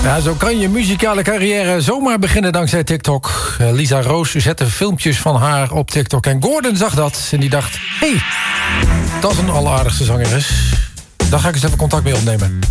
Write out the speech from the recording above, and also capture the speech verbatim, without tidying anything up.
Ja, zo kan je muzikale carrière zomaar beginnen dankzij TikTok. Uh, Lisa Roos zette filmpjes van haar op TikTok. En Gordon zag dat en die dacht... hé, hey, dat is een alleraardigste zangeres. Daar ga ik eens even contact mee opnemen.